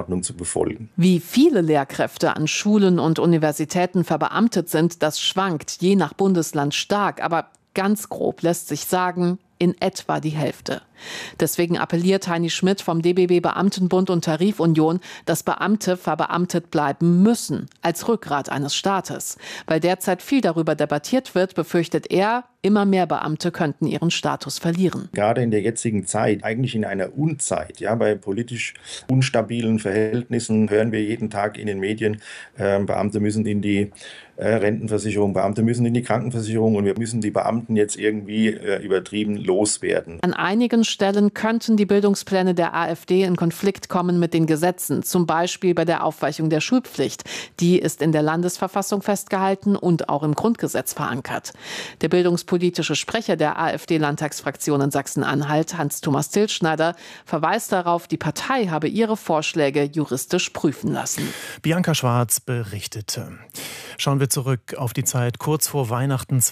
Anordnung zu befolgen. Wie viele Lehrkräfte an Schulen und Universitäten verbeamtet sind, das schwankt je nach Bundesland stark, aber ganz grob lässt sich sagen, in etwa die Hälfte. Deswegen appelliert Heini Schmidt vom DBB Beamtenbund und Tarifunion, dass Beamte verbeamtet bleiben müssen, als Rückgrat eines Staates. Weil derzeit viel darüber debattiert wird, befürchtet er, immer mehr Beamte könnten ihren Status verlieren. Gerade in der jetzigen Zeit, eigentlich in einer Unzeit, ja, bei politisch unstabilen Verhältnissen, hören wir jeden Tag in den Medien, Beamte müssen in die Rentenversicherung, Beamte müssen in die Krankenversicherung und wir müssen die Beamten jetzt irgendwie übertrieben loswerden. An einigen Stellen könnten die Bildungspläne der AfD in Konflikt kommen mit den Gesetzen, zum Beispiel bei der Aufweichung der Schulpflicht. Die ist in der Landesverfassung festgehalten und auch im Grundgesetz verankert. Der bildungspolitische Sprecher der AfD-Landtagsfraktion in Sachsen-Anhalt, Hans-Thomas Tilschneider, verweist darauf, die Partei habe ihre Vorschläge juristisch prüfen lassen. Bianca Schwarz berichtete. Schauen wir zurück auf die Zeit kurz vor Weihnachten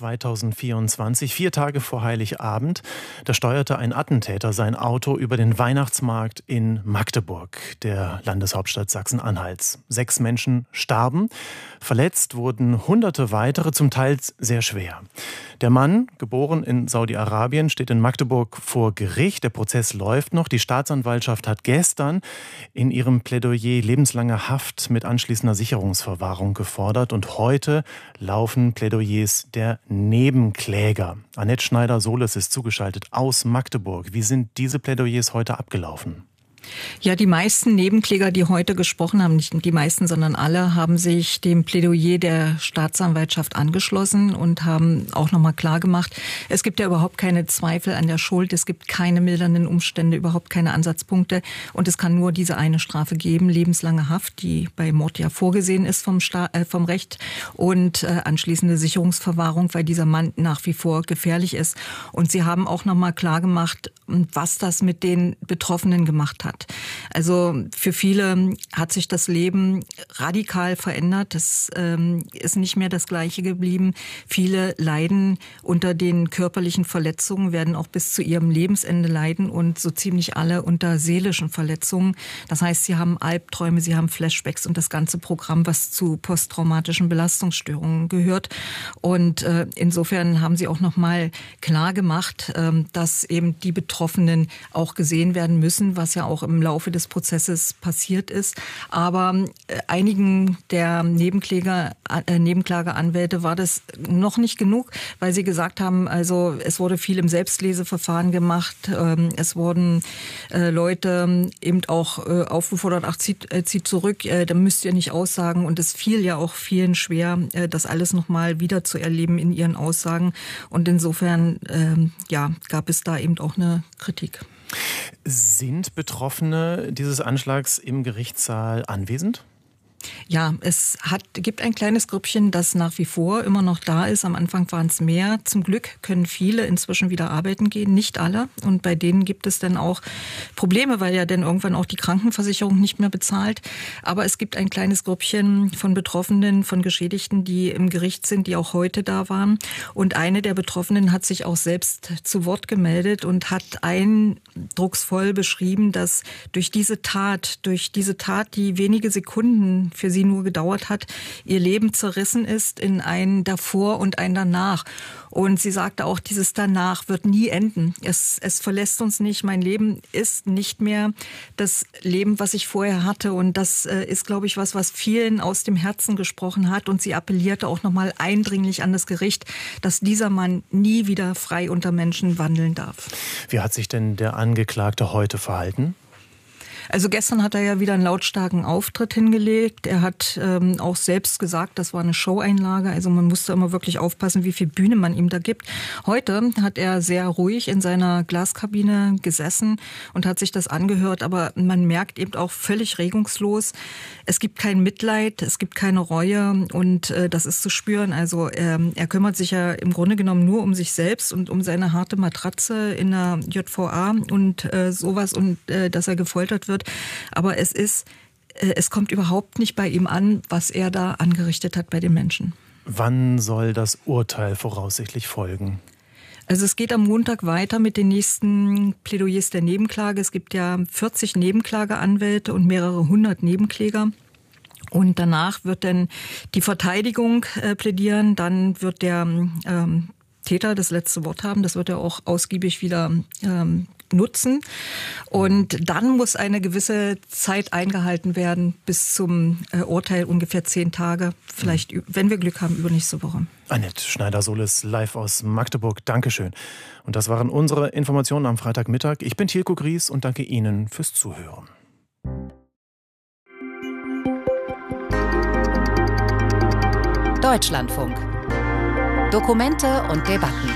2024, 4 Tage vor Heiligabend. Da steuerte ein Attentäter sein Auto über den Weihnachtsmarkt in Magdeburg, der Landeshauptstadt Sachsen-Anhalts. 6 Menschen starben, verletzt wurden Hunderte weitere, zum Teil sehr schwer. Der Mann, geboren in Saudi-Arabien, steht in Magdeburg vor Gericht. Der Prozess läuft noch. Die Staatsanwaltschaft hat gestern in ihrem Plädoyer lebenslange Haft mit anschließender Sicherungsverwahrung gefordert. Und heute laufen Plädoyers der Nebenkläger. Annette Schneider-Sohles ist zugeschaltet aus Magdeburg. Wie sind diese Plädoyers heute abgelaufen? Ja, die meisten Nebenkläger, die heute gesprochen haben, nicht die meisten, sondern alle, haben sich dem Plädoyer der Staatsanwaltschaft angeschlossen und haben auch nochmal klargemacht, es gibt ja überhaupt keine Zweifel an der Schuld, es gibt keine mildernden Umstände, überhaupt keine Ansatzpunkte und es kann nur diese eine Strafe geben, lebenslange Haft, die bei Mord ja vorgesehen ist vom Recht und anschließende Sicherungsverwahrung, weil dieser Mann nach wie vor gefährlich ist. Und sie haben auch nochmal klargemacht, was das mit den Betroffenen gemacht hat. Also für viele hat sich das Leben radikal verändert. Das ist nicht mehr das Gleiche geblieben. Viele leiden unter den körperlichen Verletzungen, werden auch bis zu ihrem Lebensende leiden und so ziemlich alle unter seelischen Verletzungen. Das heißt, sie haben Albträume, sie haben Flashbacks und das ganze Programm, was zu posttraumatischen Belastungsstörungen gehört. Und insofern haben sie auch noch mal klar gemacht, dass eben die Betroffenen auch gesehen werden müssen, was ja auch im Laufe des Prozesses passiert ist. Aber einigen der Nebenklageanwälte war das noch nicht genug, weil sie gesagt haben, also es wurde viel im Selbstleseverfahren gemacht. Es wurden Leute eben auch aufgefordert, ach, zieht zurück, da müsst ihr nicht aussagen. Und es fiel ja auch vielen schwer, das alles nochmal wieder zu erleben in ihren Aussagen. Und insofern gab es da eben auch eine Kritik. Sind Betroffene dieses Anschlags im Gerichtssaal anwesend? Ja, es gibt ein kleines Grüppchen, das nach wie vor immer noch da ist. Am Anfang waren es mehr. Zum Glück können viele inzwischen wieder arbeiten gehen, nicht alle. Und bei denen gibt es dann auch Probleme, weil ja dann irgendwann auch die Krankenversicherung nicht mehr bezahlt. Aber es gibt ein kleines Grüppchen von Betroffenen, von Geschädigten, die im Gericht sind, die auch heute da waren. Und eine der Betroffenen hat sich auch selbst zu Wort gemeldet und hat eindrucksvoll beschrieben, dass durch diese Tat, die wenige Sekunden für sie nur gedauert hat, ihr Leben zerrissen ist in ein Davor und ein Danach. Und sie sagte auch, dieses Danach wird nie enden. Es verlässt uns nicht. Mein Leben ist nicht mehr das Leben, was ich vorher hatte. Und das ist, glaube ich, was vielen aus dem Herzen gesprochen hat. Und sie appellierte auch nochmal eindringlich an das Gericht, dass dieser Mann nie wieder frei unter Menschen wandeln darf. Wie hat sich denn der Angeklagte heute verhalten? Also gestern hat er ja wieder einen lautstarken Auftritt hingelegt. Er hat auch selbst gesagt, das war eine Showeinlage. Also man musste immer wirklich aufpassen, wie viel Bühne man ihm da gibt. Heute hat er sehr ruhig in seiner Glaskabine gesessen und hat sich das angehört. Aber man merkt eben auch völlig regungslos. Es gibt kein Mitleid, es gibt keine Reue und das ist zu spüren. Also er kümmert sich ja im Grunde genommen nur um sich selbst und um seine harte Matratze in der JVA und sowas und dass er gefoltert wird. Aber es kommt überhaupt nicht bei ihm an, was er da angerichtet hat bei den Menschen. Wann soll das Urteil voraussichtlich folgen? Also es geht am Montag weiter mit den nächsten Plädoyers der Nebenklage. Es gibt ja 40 Nebenklageanwälte und mehrere hundert Nebenkläger. Und danach wird dann die Verteidigung plädieren. Dann wird der Täter das letzte Wort haben. Das wird er auch ausgiebig wieder nutzen. Und dann muss eine gewisse Zeit eingehalten werden bis zum Urteil, ungefähr 10 Tage. Vielleicht, wenn wir Glück haben, übernächste Woche. Annette Schneider-Solis live aus Magdeburg. Dankeschön. Und das waren unsere Informationen am Freitagmittag. Ich bin Tilko Gries und danke Ihnen fürs Zuhören. Deutschlandfunk. Dokumente und Debatten.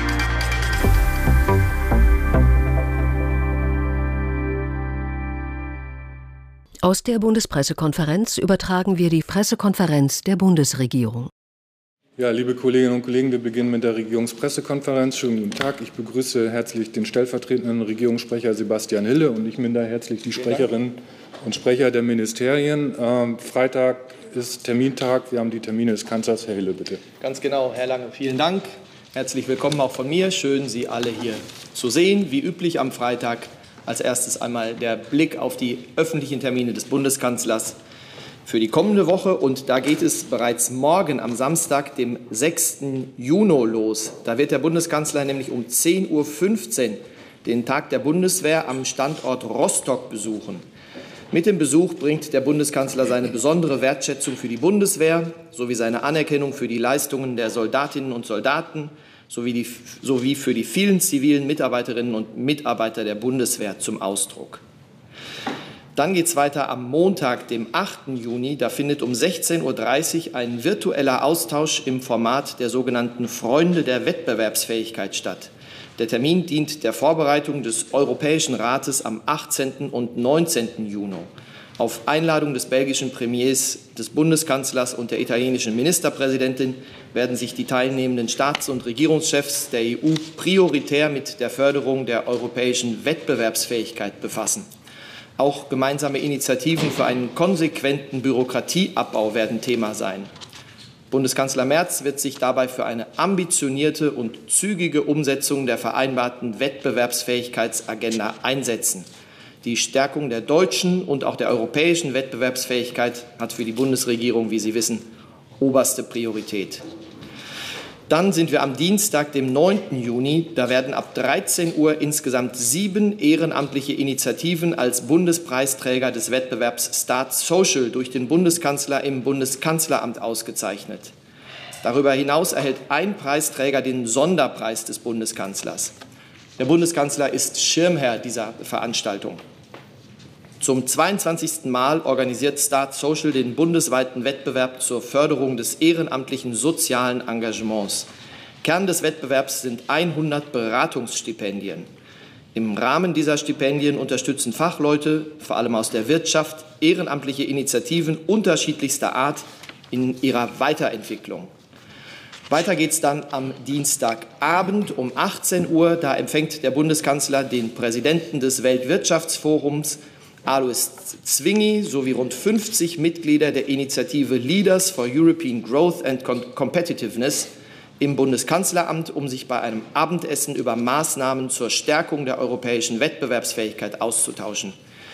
Aus der Bundespressekonferenz übertragen wir die Pressekonferenz der Bundesregierung. Ja, liebe Kolleginnen und Kollegen, wir beginnen mit der Regierungspressekonferenz. Schönen guten Tag. Ich begrüße herzlich den stellvertretenden Regierungssprecher Sebastian Hille und ich minder herzlich die Sprecherinnen und Sprecher der Ministerien. Freitag ist Termintag. Wir haben die Termine des Kanzlers. Herr Hille, bitte. Ganz genau, Herr Lange, vielen Dank. Herzlich willkommen auch von mir. Schön, Sie alle hier zu sehen. Wie üblich am Freitag als erstes einmal der Blick auf die öffentlichen Termine des Bundeskanzlers für die kommende Woche. Und da geht es bereits morgen am Samstag, dem 6. Juni los. Da wird der Bundeskanzler nämlich um 10:15 Uhr den Tag der Bundeswehr am Standort Rostock besuchen. Mit dem Besuch bringt der Bundeskanzler seine besondere Wertschätzung für die Bundeswehr sowie seine Anerkennung für die Leistungen der Soldatinnen und Soldaten sowie für die vielen zivilen Mitarbeiterinnen und Mitarbeiter der Bundeswehr zum Ausdruck. Dann geht es weiter am Montag, dem 8. Juni. Da findet um 16:30 Uhr ein virtueller Austausch im Format der sogenannten Freunde der Wettbewerbsfähigkeit statt. Der Termin dient der Vorbereitung des Europäischen Rates am 18. und 19. Juni. Auf Einladung des belgischen Premiers, des Bundeskanzlers und der italienischen Ministerpräsidentin werden sich die teilnehmenden Staats- und Regierungschefs der EU prioritär mit der Förderung der europäischen Wettbewerbsfähigkeit befassen. Auch gemeinsame Initiativen für einen konsequenten Bürokratieabbau werden Thema sein. Bundeskanzler Merz wird sich dabei für eine ambitionierte und zügige Umsetzung der vereinbarten Wettbewerbsfähigkeitsagenda einsetzen. Die Stärkung der deutschen und auch der europäischen Wettbewerbsfähigkeit hat für die Bundesregierung, wie Sie wissen, oberste Priorität. Dann sind wir am Dienstag, dem 9. Juni. Da werden ab 13 Uhr insgesamt 7 ehrenamtliche Initiativen als Bundespreisträger des Wettbewerbs Start Social durch den Bundeskanzler im Bundeskanzleramt ausgezeichnet. Darüber hinaus erhält ein Preisträger den Sonderpreis des Bundeskanzlers. Der Bundeskanzler ist Schirmherr dieser Veranstaltung. Zum 22. Mal organisiert Start Social den bundesweiten Wettbewerb zur Förderung des ehrenamtlichen sozialen Engagements. Kern des Wettbewerbs sind 100 Beratungsstipendien. Im Rahmen dieser Stipendien unterstützen Fachleute, vor allem aus der Wirtschaft, ehrenamtliche Initiativen unterschiedlichster Art in ihrer Weiterentwicklung. Weiter geht es dann am Dienstagabend um 18 Uhr. Da empfängt der Bundeskanzler den Präsidenten des Weltwirtschaftsforums, Alois Zwingli, sowie rund 50 Mitglieder der Initiative Leaders for European Growth and Competitiveness im Bundeskanzleramt, um sich bei einem Abendessen über Maßnahmen zur Stärkung der europäischen Wettbewerbsfähigkeit auszutauschen.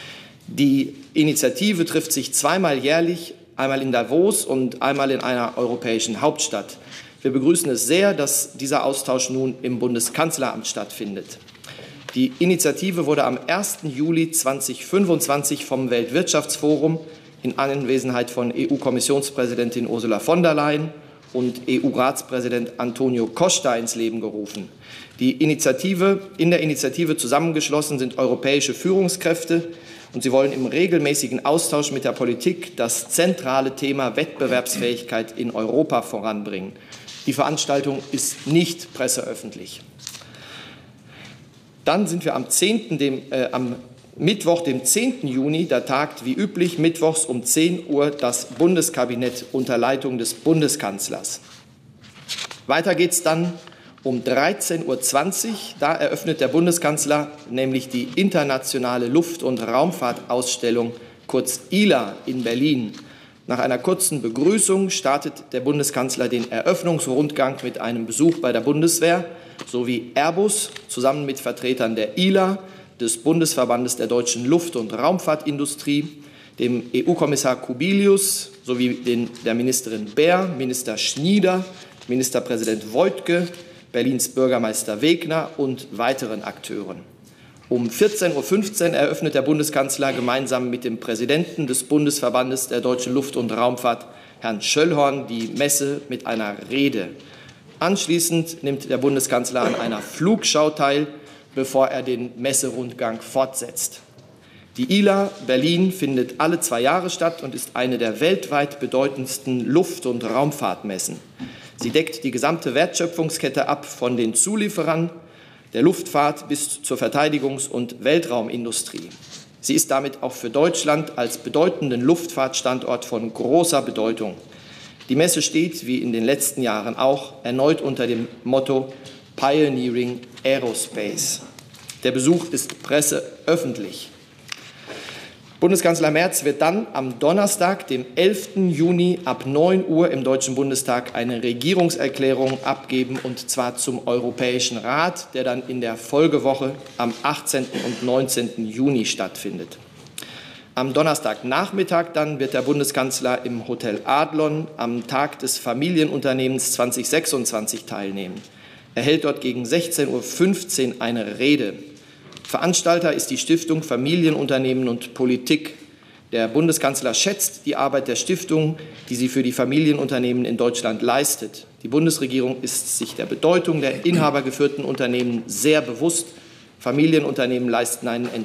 Die Initiative trifft sich zweimal jährlich, einmal in Davos und einmal in einer europäischen Hauptstadt. Wir begrüßen es sehr, dass dieser Austausch nun im Bundeskanzleramt stattfindet. Die Initiative wurde am 1. Juli 2025 vom Weltwirtschaftsforum in Anwesenheit von EU-Kommissionspräsidentin Ursula von der Leyen und EU-Ratspräsident Antonio Costa ins Leben gerufen. In der Initiative zusammengeschlossen sind europäische Führungskräfte und sie wollen im regelmäßigen Austausch mit der Politik das zentrale Thema Wettbewerbsfähigkeit in Europa voranbringen. Die Veranstaltung ist nicht presseöffentlich. Dann sind wir am Mittwoch, dem 10. Juni. Da tagt wie üblich mittwochs um 10 Uhr das Bundeskabinett unter Leitung des Bundeskanzlers. Weiter geht es dann um 13:20 Uhr. Da eröffnet der Bundeskanzler nämlich die internationale Luft- und Raumfahrtausstellung, kurz ILA, in Berlin. Nach einer kurzen Begrüßung startet der Bundeskanzler den Eröffnungsrundgang mit einem Besuch bei der Bundeswehr sowie Airbus zusammen mit Vertretern der ILA, des Bundesverbandes der deutschen Luft- und Raumfahrtindustrie, dem EU-Kommissar Kubilius sowie der Ministerin Baer, Minister Schnieder, Ministerpräsident Woidke, Berlins Bürgermeister Wegner und weiteren Akteuren. Um 14:15 Uhr eröffnet der Bundeskanzler gemeinsam mit dem Präsidenten des Bundesverbandes der deutschen Luft- und Raumfahrt, Herrn Schöllhorn, die Messe mit einer Rede. Anschließend nimmt der Bundeskanzler an einer Flugschau teil, bevor er den Messerundgang fortsetzt. Die ILA Berlin findet alle 2 Jahre statt und ist eine der weltweit bedeutendsten Luft- und Raumfahrtmessen. Sie deckt die gesamte Wertschöpfungskette ab, von den Zulieferern der Luftfahrt bis zur Verteidigungs- und Weltraumindustrie. Sie ist damit auch für Deutschland als bedeutenden Luftfahrtstandort von großer Bedeutung. Die Messe steht, wie in den letzten Jahren auch, erneut unter dem Motto Pioneering Aerospace. Der Besuch ist presseöffentlich. Bundeskanzler Merz wird dann am Donnerstag, dem 11. Juni ab 9 Uhr im Deutschen Bundestag eine Regierungserklärung abgeben, und zwar zum Europäischen Rat, der dann in der Folgewoche am 18. und 19. Juni stattfindet. Am Donnerstagnachmittag dann wird der Bundeskanzler im Hotel Adlon am Tag des Familienunternehmens 2026 teilnehmen. Er hält dort gegen 16:15 Uhr eine Rede. Veranstalter ist die Stiftung Familienunternehmen und Politik. Der Bundeskanzler schätzt die Arbeit der Stiftung, die sie für die Familienunternehmen in Deutschland leistet. Die Bundesregierung ist sich der Bedeutung der inhabergeführten Unternehmen sehr bewusst. Familienunternehmen leisten einen